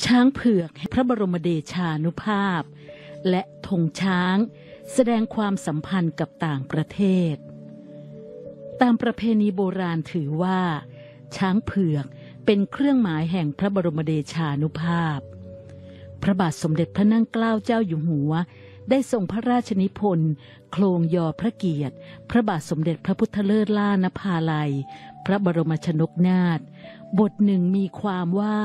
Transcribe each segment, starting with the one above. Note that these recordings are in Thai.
ช้างเผือกพระบรมเดชานุภาพและธงช้างแสดงความสัมพันธ์กับต่างประเทศตามประเพณีโบราณถือว่าช้างเผือกเป็นเครื่องหมายแห่งพระบรมเดชานุภาพพระบาทสมเด็จพระนั่งเกล้าเจ้าอยู่หัวได้ทรงพระราชนิพนธ์โคลงยอพระเกียรติพระบาทสมเด็จพระพุทธเลิศล่านภาลัยพระบรมชนกนาถบทหนึ่งมีความว่า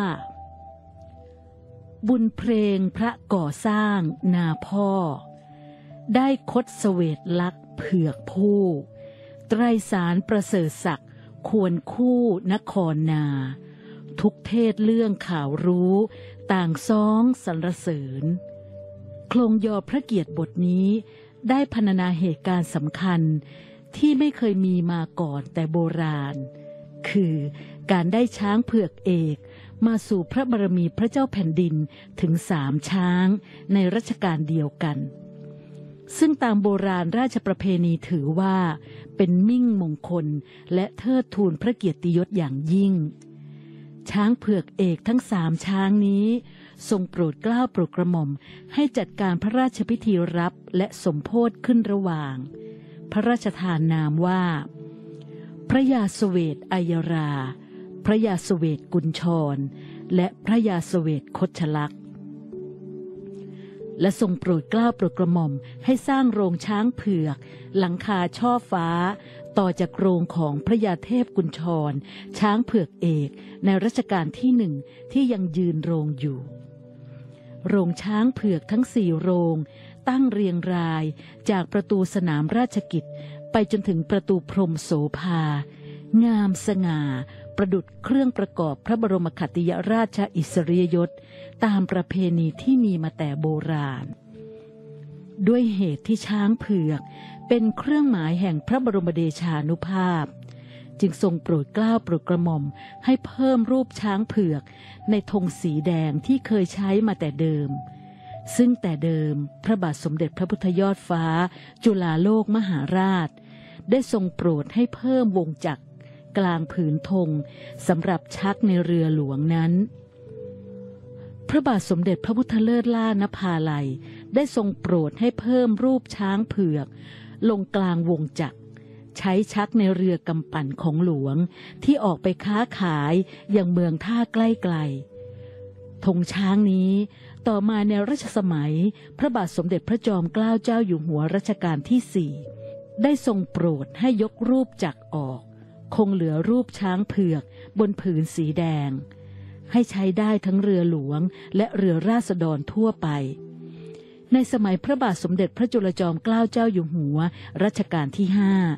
บุญเพลงพระก่อสร้างนาพ่อได้คดเสวตลักษณ์เผือกผู้ไตรสารประเสริฐศักดิ์ควรคู่นครนาทุกเทศเรื่องข่าวรู้ต่างซ้องสรรเสริญโคลงยอพระเกียรติบทนี้ได้พรรณนาเหตุการณ์สำคัญที่ไม่เคยมีมาก่อนแต่โบราณคือการได้ช้างเผือกเอกมาสู่พระบารมีพระเจ้าแผ่นดินถึง3ช้างในรัชกาลเดียวกันซึ่งตามโบราณราชประเพณีถือว่าเป็นมิ่งมงคลและเทิดทูนพระเกียรติยศอย่างยิ่งช้างเผือกเอกทั้ง3ช้างนี้ทรงโปรดเกล้าโปรดกระหม่อมให้จัดการพระราชพิธีรับและสมโภชขึ้นระหว่างพระราชทานนามว่าพระยาเสวตอัยราพระยาเสวตกุญชรและพระยาเสวตคชลักษณ์และทรงโปรดเกล้าโปรดกระหม่อมให้สร้างโรงช้างเผือกหลังคาช่อฟ้าต่อจากโรงของพระยาเทพกุญชรช้างเผือกเอกในรัชกาลที่1ที่ยังยืนโรงอยู่โรงช้างเผือกทั้ง4โรงตั้งเรียงรายจากประตูสนามราชกิจไปจนถึงประตูพรหมโสภางามสง่าประดุจเครื่องประกอบพระบรมขัตติยราชอิสริยยศตามประเพณีที่มีมาแต่โบราณด้วยเหตุที่ช้างเผือกเป็นเครื่องหมายแห่งพระบรมเดชานุภาพจึงทรงโปรดเกล้าโปรดกระหม่อมให้เพิ่มรูปช้างเผือกในธงสีแดงที่เคยใช้มาแต่เดิมซึ่งแต่เดิมพระบาทสมเด็จพระพุทธยอดฟ้าจุฬาโลกมหาราชได้ทรงโปรดให้เพิ่มวงจักรกลางผืนธงสำหรับชักในเรือหลวงนั้นพระบาทสมเด็จพระพุทธเลิศล่านภาลัยได้ทรงโปรดให้เพิ่มรูปช้างเผือกลงกลางวงจักรใช้ชักในเรือกำปั่นของหลวงที่ออกไปค้าขายอย่างเมืองท่าใกล้ๆธงช้างนี้ต่อมาในรัชสมัยพระบาทสมเด็จพระจอมเกล้าเจ้าอยู่หัวรัชกาลที่4ได้ทรงโปรดให้ยกรูปจักรออกคงเหลือรูปช้างเผือกบนผืนสีแดงให้ใช้ได้ทั้งเรือหลวงและเรือราษฎรทั่วไปในสมัยพระบาทสมเด็จพระจุลจอมเกล้าเจ้าอยู่หัวรัชกาลที่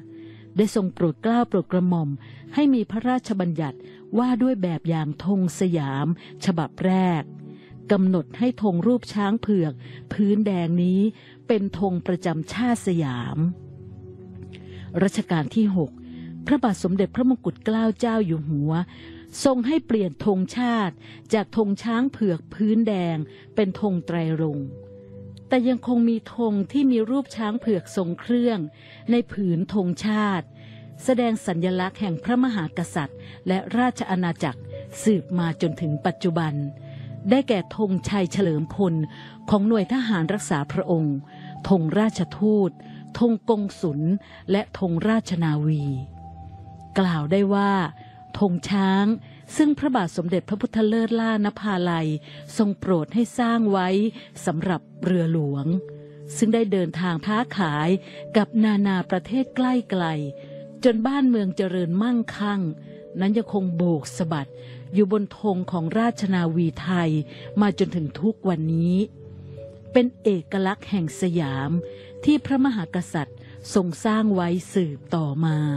5ได้ทรงโปรดเกล้าโปรดกระหม่อมให้มีพระราชบัญญัติว่าด้วยแบบอย่างธงสยามฉบับแรกกำหนดให้ธงรูปช้างเผือกพื้นแดงนี้เป็นธงประจำชาติสยามรัชกาลที่6พระบาทสมเด็จพระมงกุฎเกล้าเจ้าอยู่หัวทรงให้เปลี่ยนธงชาติจากธงช้างเผือกพื้นแดงเป็นธงไตรรงค์แต่ยังคงมีธงที่มีรูปช้างเผือกทรงเครื่องในผืนธงชาติแสดงสัญลักษณ์แห่งพระมหากษัตริย์และราชอาณาจักรสืบมาจนถึงปัจจุบันได้แก่ธงชัยเฉลิมพลของหน่วยทหารรักษาพระองค์ธงราชทูตธงกงสุลและธงราชนาวีกล่าวได้ว่าธงช้างซึ่งพระบาทสมเด็จพระพุทธเลิศล่านภาลัยทรงโปรดให้สร้างไว้สำหรับเรือหลวงซึ่งได้เดินทางค้าขายกับนานาประเทศใกล้ไกลจนบ้านเมืองเจริญมั่งคั่งนั้นยังคงโบกสะบัดอยู่บนธงของราชนาวีไทยมาจนถึงทุกวันนี้เป็นเอกลักษณ์แห่งสยามที่พระมหากษัตริย์ทรงสร้างไว้สืบต่อมา